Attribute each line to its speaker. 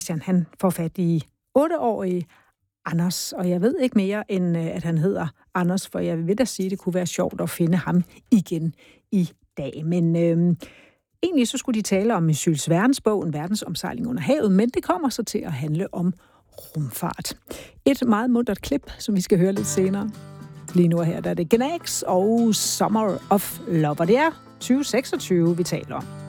Speaker 1: Han får fat i 8-årige Anders, og jeg ved ikke mere, end at han hedder Anders, for jeg vil da sige, at det kunne være sjovt at finde ham igen i dag. Men egentlig så skulle de tale om Jules Vernes bog, En verdensomsejling under havet, men det kommer så til at handle om rumfart. Et meget muntert klip, som vi skal høre lidt senere. Lige nu her, der er det Gnags og Summer of Love, og det er 2026, vi taler om.